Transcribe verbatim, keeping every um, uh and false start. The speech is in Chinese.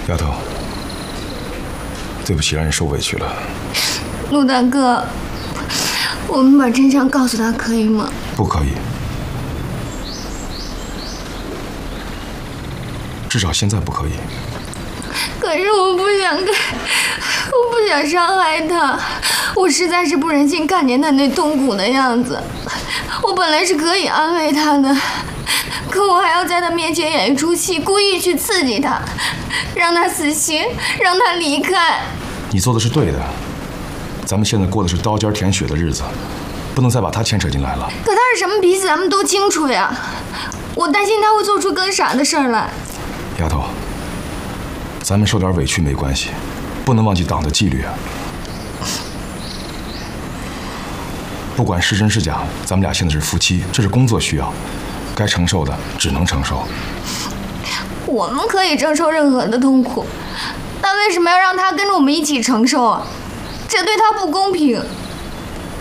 丫头，对不起，让你受委屈了。 陆大哥，我们把真相告诉他可以吗？ 不可以，至少现在不可以。 可是我不想跟，我不想伤害他，我实在是不忍心看见他那痛苦的样子。我本来是可以安慰他的，可我还要在他面前演一出戏，故意去刺激他，让他死心，让他离开。 你做的是对的，咱们现在过的是刀尖舔血的日子，不能再把他牵扯进来了。 可他是什么脾气，咱们都清楚呀。我担心他会做出更傻的事儿来。 丫头，咱们受点委屈没关系，不能忘记党的纪律啊。不管是真是假，咱们俩现在是夫妻，这是工作需要，该承受的只能承受。 我们可以承受任何的痛苦，但为什么要让他跟着我们一起承受啊？这对他不公平。